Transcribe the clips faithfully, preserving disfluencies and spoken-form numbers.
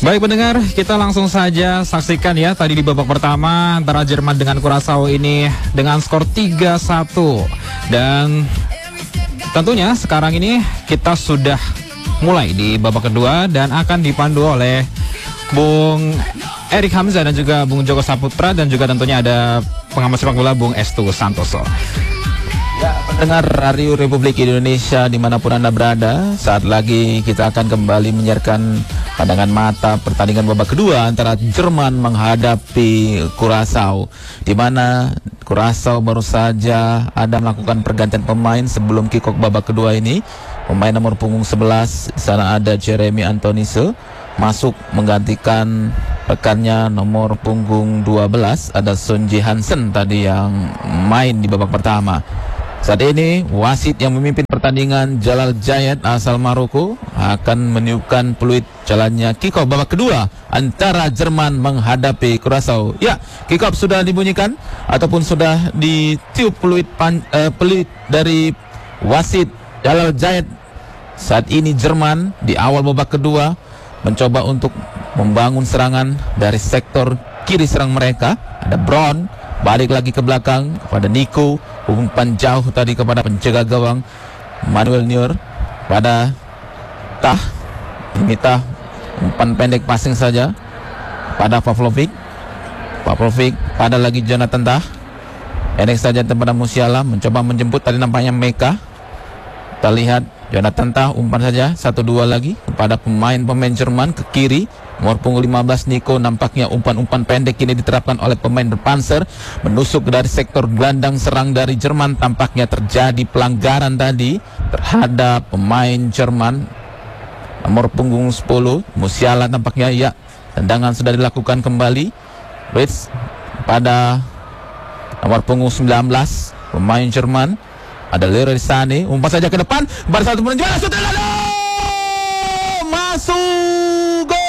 Baik pendengar, kita langsung saja saksikan ya tadi di babak pertama antara Jerman dengan Curaçao ini dengan skor tiga satu. Dan tentunya sekarang ini kita sudah mulai di babak kedua dan akan dipandu oleh Bung Erik Hamzah dan juga Bung Joko Saputra, dan juga tentunya ada pengamat sepak bola Bung Estu Santoso. Ya, pendengar Radio Republik Indonesia dimanapun Anda berada, saat lagi kita akan kembali menyiarkan pandangan mata pertandingan babak kedua antara Jerman menghadapi Curaçao, di mana Curaçao baru saja ada melakukan pergantian pemain sebelum kick off babak kedua ini. Pemain nomor punggung sebelas, di sana ada Jeremy Antonisse masuk menggantikan rekannya nomor punggung dua belas, ada Son Ji Hansen tadi yang main di babak pertama. Saat ini wasit yang memimpin pertandingan Jalal Jayat asal Maroko akan meniupkan peluit jalannya kick off babak kedua antara Jerman menghadapi Curaçao. Ya, kick off sudah dibunyikan ataupun sudah ditiup peluit pan, uh, peluit dari wasit Jalal Jayat. Saat ini Jerman di awal babak kedua mencoba untuk membangun serangan dari sektor kiri serang mereka. Ada Brown, balik lagi ke belakang kepada Nico, umpan jauh tadi kepada penjaga gawang Manuel Neuer pada Tah. Ini Tah, umpan pendek passing saja pada Pavlovic. Pavlovic pada lagi Jonathan Tah, pendek saja kepada Musiala, mencoba menjemput tadi nampaknya Meka. Kita lihat Jonathan Tah umpan saja satu dua lagi kepada pemain-pemain Jerman ke kiri. Nomor punggung lima belas Nico, nampaknya umpan-umpan pendek ini diterapkan oleh pemain berpanser menusuk dari sektor gelandang serang dari Jerman. Tampaknya terjadi pelanggaran tadi terhadap pemain Jerman nomor punggung sepuluh Musiala. Tampaknya ya, tendangan sudah dilakukan kembali. Ritz pada nomor punggung sembilan belas pemain Jerman, ada Leroy Sané, umpan saja ke depan pada satu menunjuk masuk gol.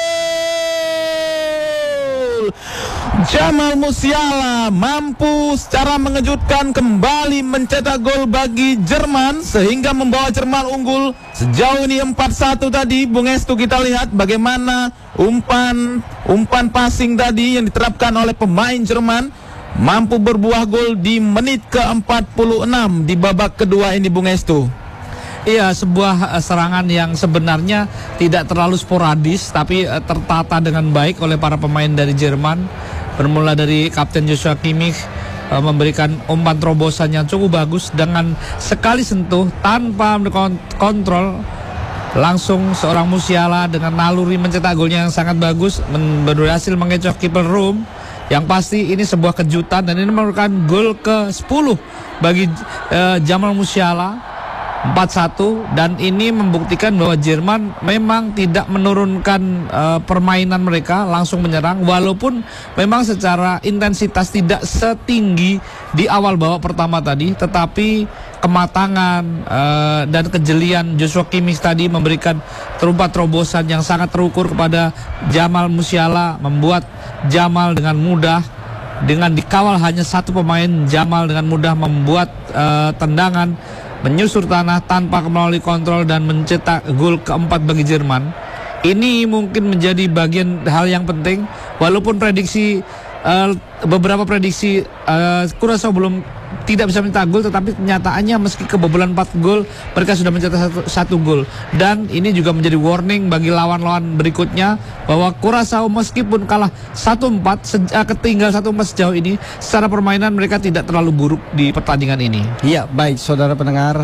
Jamal Musiala mampu secara mengejutkan kembali mencetak gol bagi Jerman sehingga membawa Jerman unggul sejauh ini empat satu tadi. Bung Estu, kita lihat bagaimana umpan umpan passing tadi yang diterapkan oleh pemain Jerman mampu berbuah gol di menit ke empat puluh enam di babak kedua ini, Bung Estu. Iya, sebuah uh, serangan yang sebenarnya tidak terlalu sporadis tapi uh, tertata dengan baik oleh para pemain dari Jerman. Bermula dari Kapten Joshua Kimmich uh, memberikan umpan terobosan yang cukup bagus dengan sekali sentuh tanpa kontrol, langsung seorang Musiala dengan naluri mencetak golnya yang sangat bagus, berhasil mengecoh kiper Rum. Yang pasti ini sebuah kejutan dan ini merupakan gol ke sepuluh bagi uh, Jamal Musiala, empat satu, dan ini membuktikan bahwa Jerman memang tidak menurunkan uh, permainan mereka, langsung menyerang walaupun memang secara intensitas tidak setinggi di awal babak pertama tadi, tetapi kematangan uh, dan kejelian Joshua Kimmich tadi memberikan terumpat terobosan yang sangat terukur kepada Jamal Musiala, membuat Jamal dengan mudah, dengan dikawal hanya satu pemain, Jamal dengan mudah membuat uh, tendangan menyusur tanah tanpa melalui kontrol dan mencetak gol keempat bagi Jerman. Ini mungkin menjadi bagian hal yang penting, walaupun prediksi uh, beberapa prediksi uh, Curaçao belum tidak bisa mencetak gol, tetapi kenyataannya meski kebobolan empat gol mereka sudah mencetak satu, satu gol. Dan ini juga menjadi warning bagi lawan-lawan berikutnya bahwa Curaçao meskipun kalah satu empat, uh, ketinggal satu empat sejauh ini, secara permainan mereka tidak terlalu buruk di pertandingan ini. Iya, baik saudara pendengar,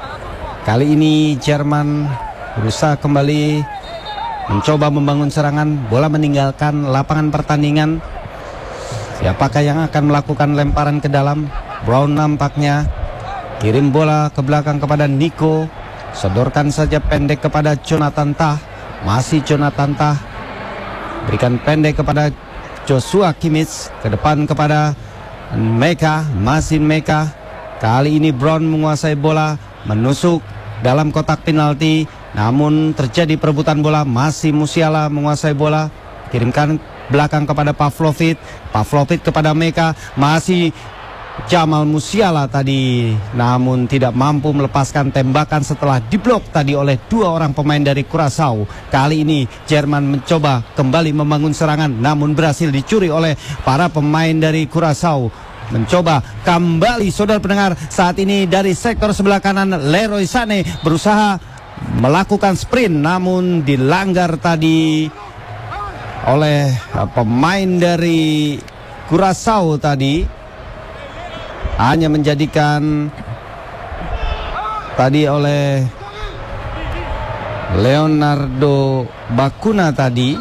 kali ini Jerman berusaha kembali mencoba membangun serangan, bola meninggalkan lapangan pertandingan. Siapakah yang akan melakukan lemparan ke dalam? Brown nampaknya kirim bola ke belakang kepada Nico, sodorkan saja pendek kepada Jonathan Tah, masih Jonathan Tah, berikan pendek kepada Joshua Kimmich, ke depan kepada Meka, masih Meka. Kali ini Brown menguasai bola, menusuk dalam kotak penalti, namun terjadi perebutan bola, masih Musiala menguasai bola, kirimkan belakang kepada Pavlovic, Pavlovic kepada Meka, masih Jamal Musiala tadi, namun tidak mampu melepaskan tembakan setelah diblok tadi oleh dua orang pemain dari Curaçao. Kali ini Jerman mencoba kembali membangun serangan, namun berhasil dicuri oleh para pemain dari Curaçao. Mencoba kembali, saudara pendengar, saat ini dari sektor sebelah kanan Leroy Sané berusaha melakukan sprint, namun dilanggar tadi oleh pemain dari Curaçao tadi. Hanya menjadikan tadi oleh Leonardo Bacuna tadi.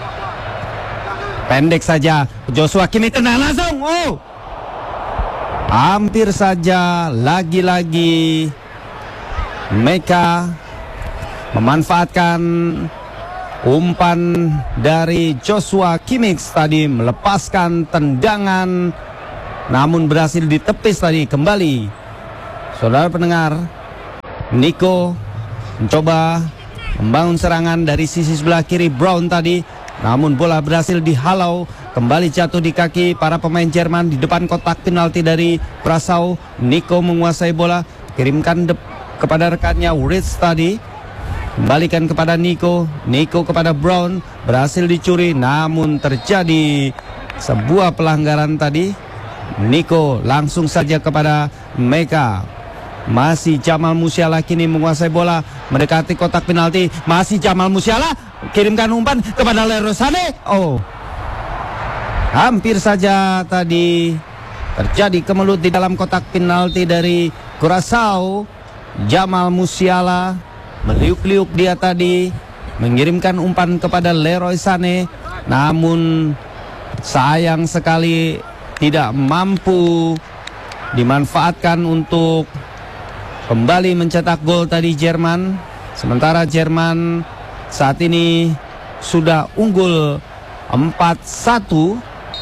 Pendek saja Joshua Kimmich, tenang langsung. Oh, hampir saja lagi-lagi Meka memanfaatkan umpan dari Joshua Kimmich tadi, melepaskan tendangan, namun berhasil ditepis tadi kembali. Saudara pendengar, Nico mencoba membangun serangan dari sisi sebelah kiri Brown tadi, namun bola berhasil dihalau, kembali jatuh di kaki para pemain Jerman di depan kotak penalti dari Curaçao. Nico menguasai bola, kirimkan kepada rekannya Ritz tadi, kembalikan kepada Nico. Nico kepada Brown, berhasil dicuri, namun terjadi sebuah pelanggaran tadi. Nico langsung saja kepada Meka. Masih Jamal Musiala kini menguasai bola, mendekati kotak penalti. Masih Jamal Musiala, kirimkan umpan kepada Leroy Sané. Oh, hampir saja tadi terjadi kemelut di dalam kotak penalti dari Curaçao. Jamal Musiala meliuk-liuk dia tadi, mengirimkan umpan kepada Leroy Sané, namun sayang sekali tidak mampu dimanfaatkan untuk kembali mencetak gol tadi Jerman. Sementara Jerman saat ini sudah unggul empat satu.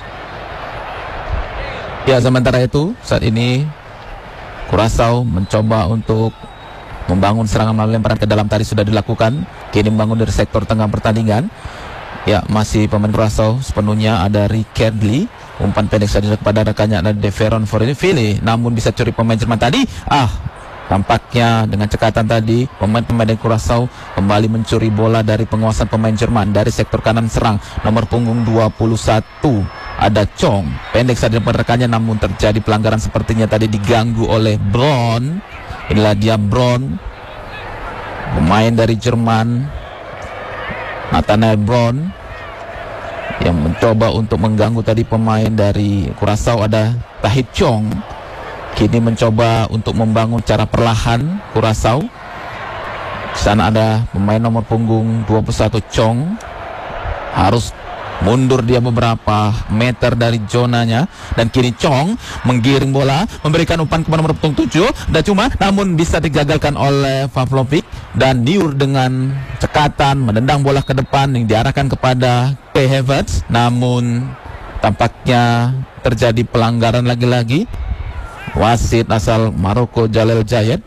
Ya, sementara itu saat ini Curaçao mencoba untuk membangun serangan melalui lemparan ke dalam tadi sudah dilakukan. Kini membangun dari sektor tengah pertandingan. Ya, masih pemain Curaçao sepenuhnya ada Richard Lee. Umpan pendek saja kepada rekannya ada De Veron Forniville, namun bisa curi pemain Jerman tadi. Ah, tampaknya dengan cekatan tadi pemain-pemain dari Curaçao kembali mencuri bola dari penguasaan pemain Jerman dari sektor kanan serang nomor punggung dua puluh satu. Ada Chong, pendek saja kepada rekannya, namun terjadi pelanggaran sepertinya tadi diganggu oleh Brown. Inilah dia Brown, pemain dari Jerman, Nathanael Brown, yang mencoba untuk mengganggu tadi pemain dari Curaçao. Ada Tahith Chong, kini mencoba untuk membangun cara perlahan Curaçao. Di sana ada pemain nomor punggung dua puluh satu Chong, harus mundur dia beberapa meter dari zonanya, dan kini Chong menggiring bola, memberikan umpan kepada nomor punggung tujuh, dan cuma namun bisa digagalkan oleh Pavlovic, dan Niur dengan cekatan menendang bola ke depan yang diarahkan kepada Kai Havertz, namun tampaknya terjadi pelanggaran lagi-lagi. Wasit asal Maroko Jalel Jayed.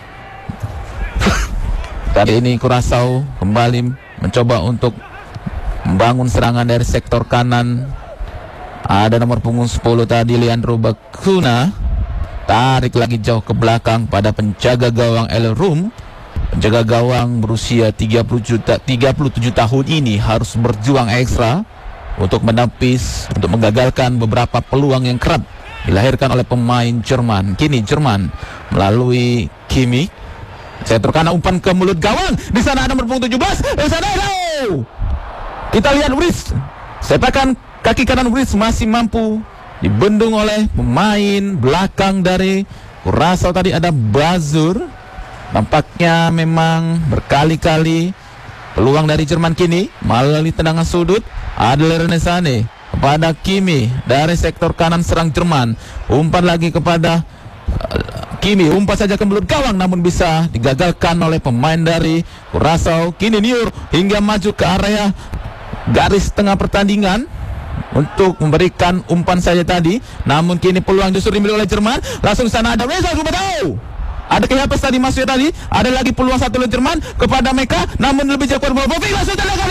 Kali ini Curaçao kembali mencoba untuk membangun serangan dari sektor kanan. Ada nomor punggung sepuluh tadi Leandro Bacuna, tarik lagi jauh ke belakang pada penjaga gawang El Rum. Penjaga gawang berusia tiga puluh tujuh tahun ini harus berjuang ekstra untuk menepis, untuk menggagalkan beberapa peluang yang kerap dilahirkan oleh pemain Jerman. Kini Jerman melalui Kimmich, sektor kanan umpan ke mulut gawang. Di sana ada nomor punggung tujuh belas. Di sana ada, kita lihat Ritz, sepakan kaki kanan Ritz masih mampu dibendung oleh pemain belakang dari Curaçao tadi. Ada Bazur, nampaknya memang berkali-kali peluang dari Jerman kini melalui tendangan sudut. Ada Leroy Sané kepada Kimmich dari sektor kanan serang Jerman. Umpan lagi kepada uh, Kimmich, umpan saja ke mulut gawang, namun bisa digagalkan oleh pemain dari Curaçao. Kini Niur hingga maju ke area garis tengah pertandingan untuk memberikan umpan saja tadi, namun kini peluang justru dimiliki oleh Jerman. Langsung sana ada Reza Gubedau, ada kehiapas tadi masuk tadi, ada lagi peluang satu oleh Jerman kepada Meka, namun lebih jauh kepada Bovic. Langsung tendangan.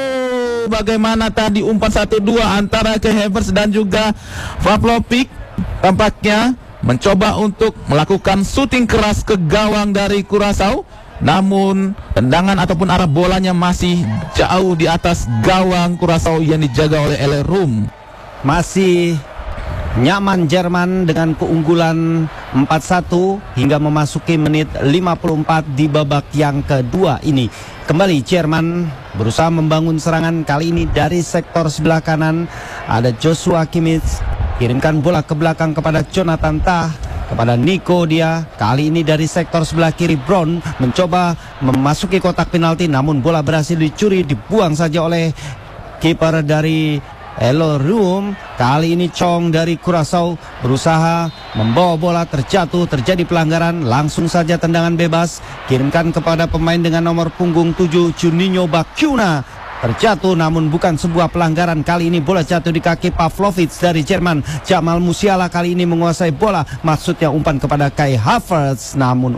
Bagaimana tadi umpan satu dua antara Kai Havertz dan juga Pavlovic. tampaknya mencoba untuk melakukan syuting keras ke gawang dari Curaçao, namun tendangan ataupun arah bolanya masih jauh di atas gawang Curaçao yang dijaga oleh Elerum. Masih nyaman Jerman dengan keunggulan empat satu hingga memasuki menit lima puluh empat di babak yang kedua ini. Kembali Jerman berusaha membangun serangan, kali ini dari sektor sebelah kanan. Ada Joshua Kimmich, kirimkan bola ke belakang kepada Jonathan Tah, kepada Nico dia. Kali ini dari sektor sebelah kiri Brown mencoba memasuki kotak penalti, namun bola berhasil dicuri, dibuang saja oleh kiper dari Elerum. Kali ini Chong dari Curaçao berusaha membawa bola, terjatuh, terjadi pelanggaran, langsung saja tendangan bebas, kirimkan kepada pemain dengan nomor punggung tujuh Juninho Bacuna. Terjatuh namun bukan sebuah pelanggaran. Kali ini bola jatuh di kaki Pavlovic dari Jerman. Jamal Musiala kali ini menguasai bola, maksudnya umpan kepada Kai Havertz, namun